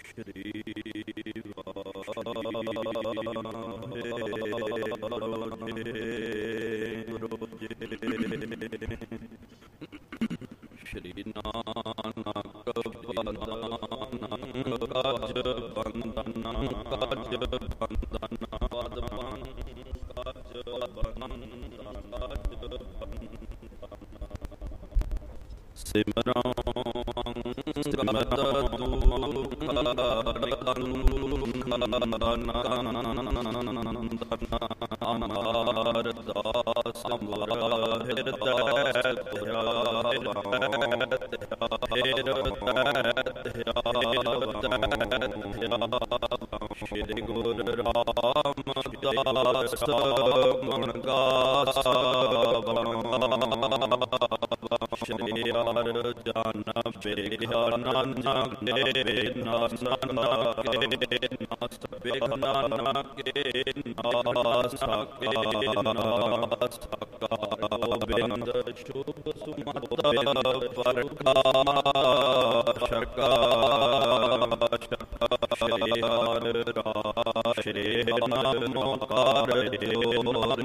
ਸ਼੍ਰੀ ਵਾਹਿਗੁਰੂ ਜੀ। ਸ਼੍ਰੀ ਨਾਨਕ ਬੰਦਨ ਕਾਜ ਬੰਦਨ ਕਾਜ ਬੰਦਨ ਪਦਮਨ ਕਾਜ ਬੰਦਨ ਸਿਮਰਨ ਸਿਮਰਤ ਅਮਰ ਦਾਸ ਅਮਰ ਹਿਰਦੈ ਸ਼੍ਰੀ ਗੁਰੂ ਰਾਮਦਾਸ ਮਨ ਗਾਸਾ ਸ਼੍ਰੀ ਹਰਿ ਜਨ ਬੇਖਿਆ ਨਾਨਕੇ ਨਾਸ ਨਾਨਕੇ ਨਾਸ ਬੇਖਿਆ ਨਾਨਕੇ ਨਾਸ ਸਾਕੇ ਨਾਸ ਸਾਕਾ ਗੋਬਿੰਦ ਸ਼ੁਭ ਸੁਮਤ ਪ੍ਰਕਾਸ਼ ਸ਼੍ਰੀ ਹਰਿ ਰਾਮ ਸ਼੍ਰੀ ਨਮੋ ਕਾਰ ਜੋ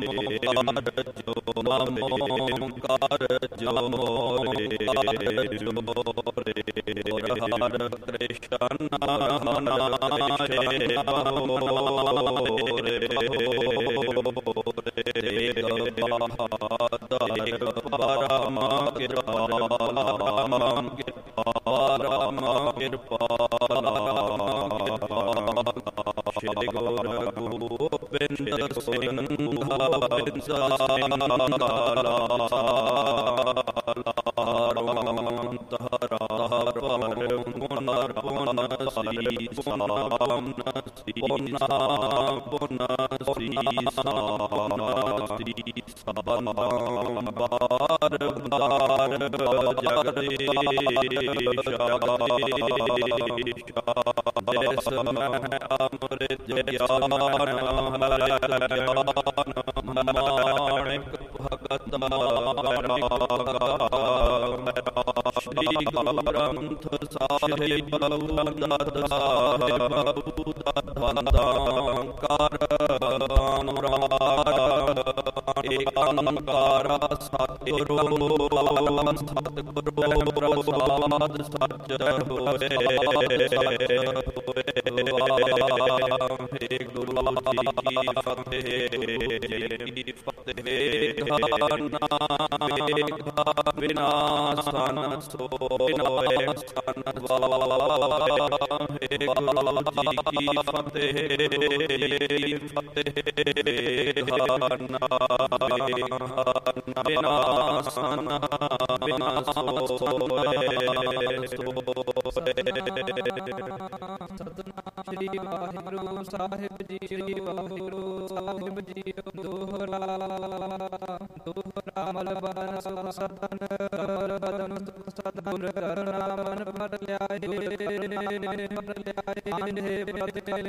ਨਮੋ ਕਾਰ ਜੋ ਹਰਿ ਕ੍ਰਿਸ਼ਨ ਸ਼੍ਰੀ ਗੁਰੂ ਗੋਬਿੰਦ ਸਿੰਘ ਮਾਣਿਕ ਭਗਤ ਸ਼੍ਰੀ ਗੁਰੂ ਗ੍ਰੰਥ ਸਾਹਿਬ ਦਦ ਸਾਹਿਬ ਕਰ ਏਕੰਕਾਰ ਸਤਿਗੁਰੂ ਪ੍ਰਸਾਦ ਸੱਚ ਹੋਏ। ਗੁਰੂ ਜੀ ਕੀ ਫਤਿਹ ਵਿਨਾਸ਼ਨ ਸੋਏ ਸਨ ਵਾਹਿਗੁਰੂ ਜੀ ਕੀ ਫਤਿਹ ਵਿਨਾਸ਼ਨ ਸਤਿਨਾਮ ਸ੍ਰੀ ਵਾਹਿਗੁਰੂ ਸਾਹਿਬ ਜੀ। ਸ੍ਰੀ ਵਾਹਿਗੁਰੂ ਸਾਹਿਬ ਜੀ। ਦੋਹਰਾ ਮਲਬਨ ਸਦਨ ਬਦਨ ਸਤਿਗੁਰ ਕਰਨਾ ਮਨ ਭਰ ਲਿਆਏ